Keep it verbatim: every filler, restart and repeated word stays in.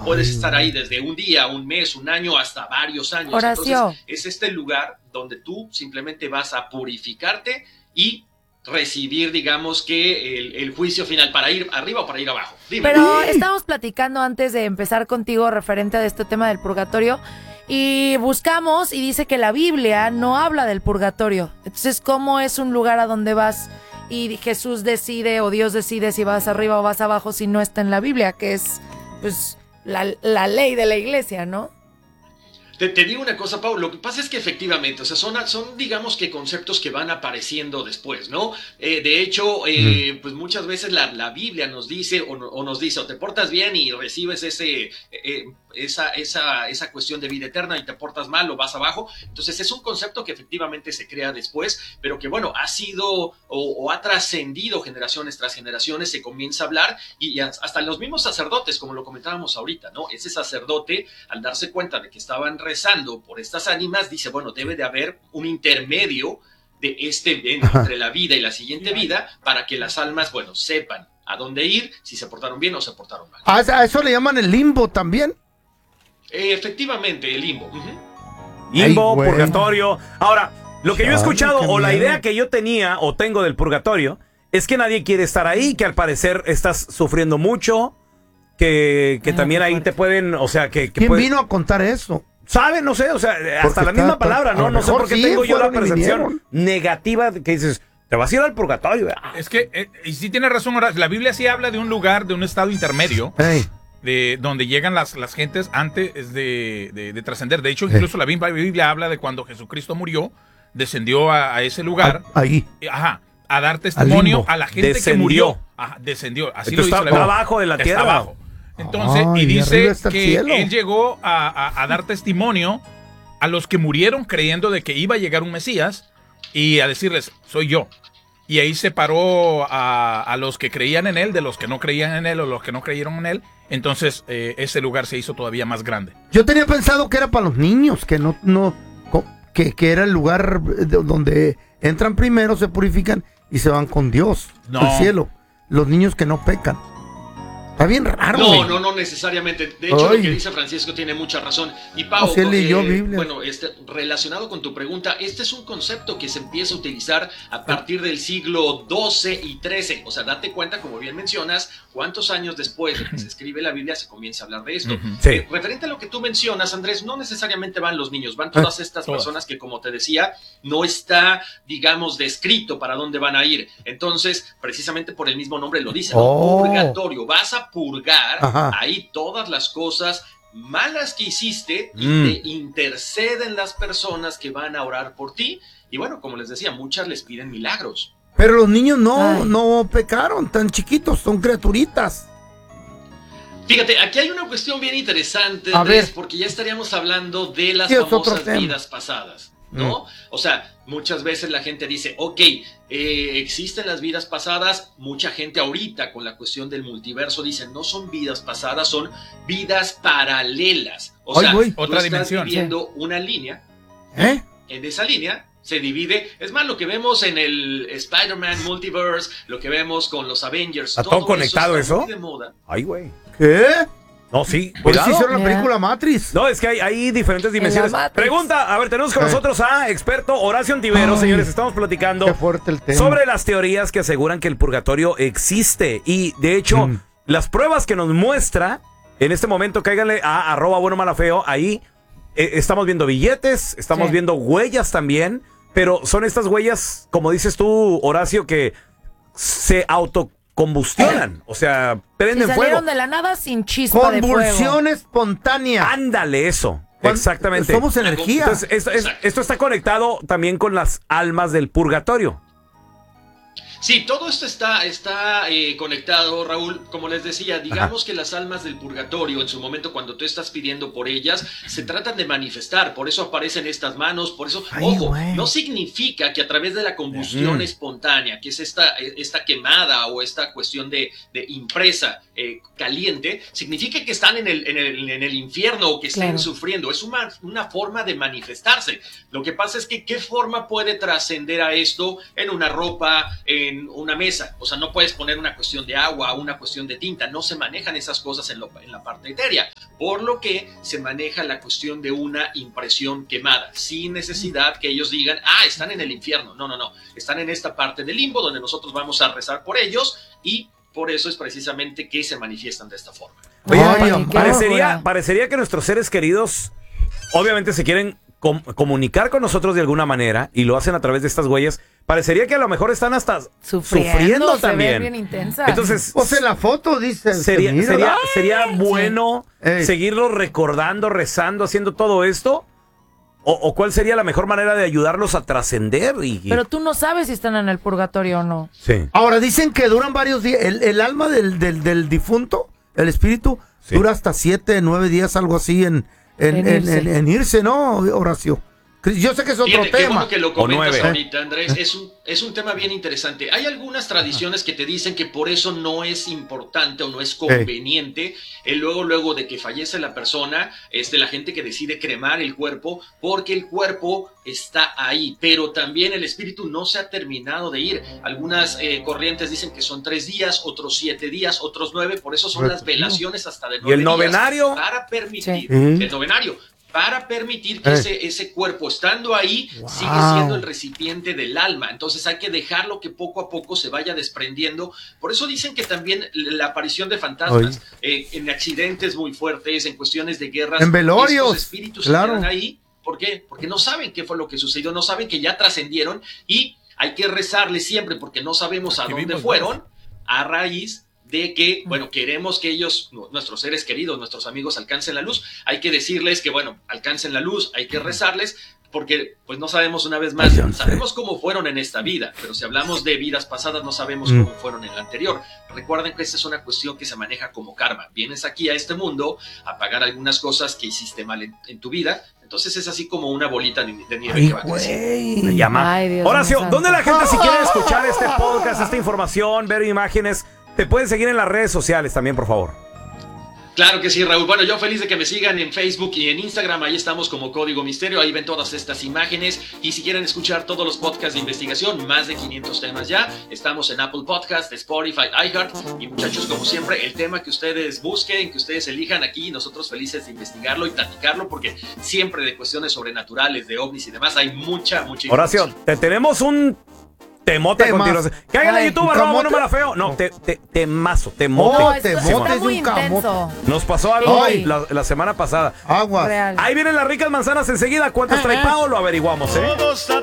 puedes estar ahí desde un día, un mes, un año, hasta varios años. Horacio. Entonces, es este lugar donde tú simplemente vas a purificarte y recibir, digamos, que el, el juicio final, para ir arriba o para ir abajo. Dime. Pero estábamos platicando antes de empezar contigo referente a este tema del purgatorio y buscamos y dice que la Biblia no habla del purgatorio. Entonces, ¿cómo es un lugar a donde vas y Jesús decide o Dios decide si vas arriba o vas abajo si no está en la Biblia, que es pues la, la ley de la iglesia, ¿no? Te, te digo una cosa, Pau, lo que pasa es que efectivamente, o sea, son, son digamos que conceptos que van apareciendo después, ¿no? Eh, de hecho, eh, mm. pues muchas veces la, la Biblia nos dice o, o nos dice, o te portas bien y recibes ese, eh, esa, esa, esa cuestión de vida eterna, y te portas mal o vas abajo. Entonces es un concepto que efectivamente se crea después, pero que bueno, ha sido o, o ha trascendido generaciones tras generaciones, se comienza a hablar y hasta los mismos sacerdotes, como lo comentábamos ahorita, ¿no? Ese sacerdote, al darse cuenta de que estaban rezando por estas ánimas, dice, bueno, debe de haber un intermedio de este, entre la vida y la siguiente vida, para que las almas, bueno, sepan a dónde ir, si se portaron bien o se portaron mal. ¿A eso le llaman el limbo también? Eh, efectivamente, el limbo. Uh-huh. Limbo, Ay, purgatorio. Ahora, lo que yo he escuchado, o la idea que yo tenía o tengo del purgatorio, es que nadie quiere estar ahí, que al parecer estás sufriendo mucho, que, que ah, también ahí te pueden, o sea, que... que ¿Quién puede... vino a contar eso? ¿Sabe? No sé, o sea, hasta Porque la misma está, palabra, ¿no? No sé por qué sí, tengo yo la percepción negativa que dices, te vas a ir al purgatorio. Es que, eh, y sí tiene razón, la Biblia sí habla de un lugar, de un estado intermedio, hey. de donde llegan las, las gentes antes de, de, de trascender. De hecho, incluso hey. la, Biblia, la Biblia habla de cuando Jesucristo murió, descendió a, a ese lugar. Ahí. Ajá. A dar testimonio a la gente descendió. que murió. Ajá, descendió. Así Entonces lo dice está la abajo de la tierra. Está abajo. Entonces, Ay, y dice que él llegó a, a, a dar testimonio a los que murieron creyendo de que iba a llegar un Mesías y a decirles, soy yo. Y ahí separó a, a los que creían en él de los que no creían en él o los que no creyeron en él. Entonces, eh, ese lugar se hizo todavía más grande. Yo tenía pensado que era para los niños, que no, no, que, que era el lugar donde entran primero, se purifican y se van con Dios no. al cielo. Los niños que no pecan. Está bien raro. No, güey. no, no necesariamente. De hecho, Ay. lo que dice Francisco tiene mucha razón. Y Pau, no, si leyó eh, Biblia. bueno, este, relacionado con tu pregunta, este es un concepto que se empieza a utilizar a partir del siglo doce y trece. O sea, date cuenta, como bien mencionas, cuántos años después de que se escribe la Biblia se comienza a hablar de esto. Uh-huh. Sí. Eh, referente a lo que tú mencionas, Andrés, no necesariamente van los niños, van todas estas todas. personas que, como te decía, no está, digamos, descrito para dónde van a ir. Entonces, precisamente por el mismo nombre lo dice, ¿no? Oh. Purgatorio. Vas a purgar Ajá. ahí todas las cosas malas que hiciste y mm. te interceden las personas que van a orar por ti. Y bueno, como les decía, muchas les piden milagros. Pero los niños no, Ay. no pecaron, tan chiquitos, son criaturitas. Fíjate, aquí hay una cuestión bien interesante, a Andrés, ver. porque ya estaríamos hablando de las sí, famosas vidas pasadas, ¿no? Mm. O sea, muchas veces la gente dice, ok, eh, existen las vidas pasadas. Mucha gente ahorita con la cuestión del multiverso dice, no son vidas pasadas, son vidas paralelas. O Ay, sea, güey. tú Otra estás dimensión, viviendo sí. una línea, ¿Eh? en esa línea se divide, es más, lo que vemos en el Spider-Man Multiverse, lo que vemos con los Avengers, ¿Está todo todo conectado eso? Está eso? muy de moda. Ay, güey. ¿Qué? No, sí. Por eso Cuidado. hicieron la Yeah. película Matrix. No, es que hay, hay diferentes dimensiones. Pregunta, a ver, tenemos con Eh. nosotros a experto Horacio Ontiveros, señores, estamos platicando Qué fuerte el tema. sobre las teorías que aseguran que el purgatorio existe. Y, de hecho, mm. las pruebas que nos muestra, en este momento, cáiganle a arroba bueno mala feo, ahí eh, estamos viendo billetes, estamos sí. viendo huellas también, pero son estas huellas, como dices tú, Horacio, que se autocombustionan, o sea, prenden sí, fuego. salieron de la nada sin chispa de fuego. Convulsión espontánea. Ándale, eso. Cuando, exactamente. Somos energía. Entonces, esto, es, esto está conectado también con las almas del purgatorio. Sí, todo esto está, está eh, conectado, Raúl. Como les decía, digamos Ajá. que las almas del purgatorio, en su momento cuando tú estás pidiendo por ellas, se tratan de manifestar. Por eso aparecen estas manos, por eso, Ay, ojo, güey. no significa que a través de la combustión mm. espontánea, que es esta, esta quemada o esta cuestión de, de impresa eh, caliente, significa que están en el, en el, en el infierno o que estén claro. sufriendo. Es una, una forma de manifestarse. Lo que pasa es que, ¿qué forma puede trascender a esto en una ropa, en una mesa? O sea, no puedes poner una cuestión de agua, una cuestión de tinta, no se manejan esas cosas en, lo, en la parte etérea. por lo que se maneja la cuestión de una impresión quemada, sin necesidad que ellos digan, ah, están en el infierno. No, no, no, están en esta parte del limbo donde nosotros vamos a rezar por ellos y por eso es precisamente que se manifiestan de esta forma. Oye, Ay, parecería, parecería que nuestros seres queridos obviamente se quieren com- comunicar con nosotros de alguna manera y lo hacen a través de estas huellas. Parecería que a lo mejor están hasta sufriendo, sufriendo también. Se ve bien intensa. Entonces, o sea, la foto dice. Sería, sería, sería bueno sí. seguirlos recordando, rezando, haciendo todo esto. O, ¿O cuál sería la mejor manera de ayudarlos a trascender? Y, y... Pero tú no sabes si están en el purgatorio o no. Sí. Ahora dicen que duran varios días. El, el alma del, del, del difunto, el espíritu, sí. dura hasta siete, nueve días, algo así en, en, en, en, irse. En, en irse, ¿no, Horacio? Yo sé que es otro Fíjate, tema. Qué bueno que lo comentas ahorita, Andrés. Es un, es un tema bien interesante. Hay algunas tradiciones que te dicen que por eso no es importante o no es conveniente el luego, luego de que fallece la persona, este, la gente que decide cremar el cuerpo, porque el cuerpo está ahí, pero también el espíritu no se ha terminado de ir. Algunas eh, corrientes dicen que son tres días, otros siete días, otros nueve, por eso son las velaciones hasta de nueve días. ¿Y el novenario? Días para permitir, sí. el novenario. Para permitir que eh. ese, ese cuerpo, estando ahí, wow. sigue siendo el recipiente del alma. Entonces hay que dejarlo que poco a poco se vaya desprendiendo. Por eso dicen que también la aparición de fantasmas, eh, en accidentes muy fuertes, en cuestiones de guerras, en velorios, estos espíritus claro. se quedan ahí. ¿Por qué? Porque no saben qué fue lo que sucedió, no saben que ya trascendieron y hay que rezarles siempre porque no sabemos a dónde fueron a raíz de que, bueno, queremos que ellos, nuestros seres queridos, nuestros amigos alcancen la luz. Hay que decirles que, bueno, alcancen la luz, hay que rezarles, porque pues no sabemos una vez más, sabemos cómo fueron en esta vida, pero si hablamos de vidas pasadas no sabemos mm. cómo fueron en la anterior. Recuerden que esta es una cuestión que se maneja como karma. Vienes aquí a este mundo a pagar algunas cosas que hiciste mal en, en tu vida, entonces es así como una bolita de nieve Ay, que va creciendo. Me llama. Ay, Horacio, ¿dónde la gente si quiere escuchar este podcast, esta información, ver imágenes? Te pueden seguir en las redes sociales también, por favor. Claro que sí, Raúl. Bueno, yo feliz de que me sigan en Facebook y en Instagram. Ahí estamos como Código Misterio. Ahí ven todas estas imágenes. Y si quieren escuchar todos los podcasts de investigación, más de quinientos temas ya, estamos en Apple Podcast, Spotify, iHeart. Y muchachos, como siempre, el tema que ustedes busquen, que ustedes elijan aquí, nosotros felices de investigarlo y platicarlo, porque siempre de cuestiones sobrenaturales, de ovnis y demás, hay mucha, mucha Horacio, te tenemos un... Temote continuación. Caigan en YouTube, arroba bueno mala feo. No, te, te, temazo, temote. Oh, temote es un intenso. Nos pasó algo hoy, la, la semana pasada. Aguas. Real. Ahí vienen las ricas manzanas enseguida. ¿Cuántas trae Pao? Lo averiguamos, ¿eh?